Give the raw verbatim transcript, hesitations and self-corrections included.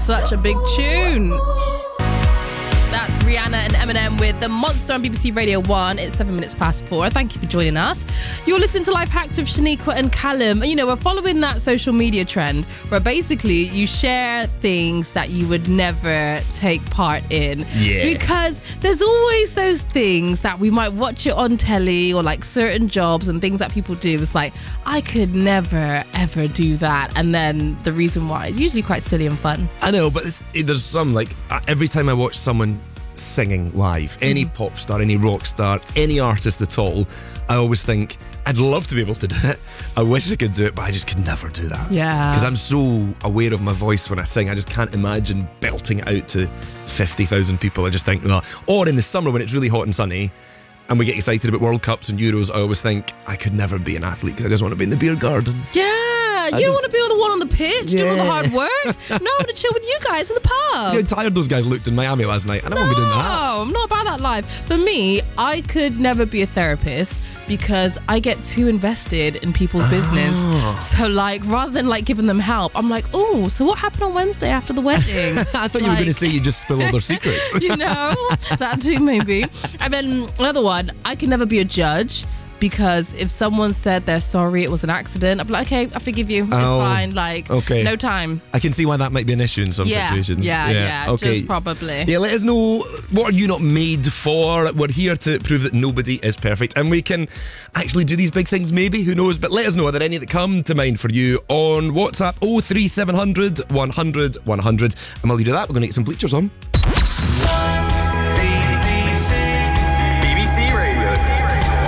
Such a big tune. That's Rihanna and Eminem with The Monster on B B C Radio one. It's seven minutes past four. Thank you for joining us. You're listening to Life Hacks with Shaniqua and Callum. And, you know, we're following that social media trend where basically you share things that you would never take part in. Yeah. Because there's always those things that we might watch it on telly or like certain jobs and things that people do. It's like, I could never, ever do that. And then the reason why is usually quite silly and fun. I know, but it's, it, there's some, like, uh, every time I watch someone singing live, any Mm. pop star, any rock star, any artist at all, I always think, I'd love to be able to do it. I wish I could do it, but I just could never do that. Yeah. Because I'm so aware of my voice when I sing, I just can't imagine belting it out to fifty thousand people. I just think, no. Or in the summer when it's really hot and sunny, and we get excited about World Cups and Euros, I always think, I could never be an athlete because I just want to be in the beer garden. Yeah. You I don't just- want to be the one on the pitch doing all the Yeah. hard work. No, I want to chill with you guys in the pub. See how tired those guys looked in Miami last night. I don't want to be doing that. No, I'm not about that life. For me, I could never be a therapist because I get too invested in people's business. So, like, rather than like giving them help, I'm like, oh, so what happened on Wednesday after the wedding? I thought you were going to say you just spill all their secrets. You know, that too, maybe. And then another one, I can never be a judge. Because if someone said they're sorry, it was an accident, I'd be like, okay, I forgive you. It's Oh, fine. Like, okay. no time. I can see why that might be an issue in some Yeah, situations. yeah, yeah, Okay. just probably. Yeah, let us know, what are you not made for? We're here to prove that nobody is perfect, and we can actually do these big things maybe, who knows? But let us know, are there any that come to mind for you on WhatsApp oh three seven hundred, one hundred, one hundred. And while you do that, we're going to get some bleachers on.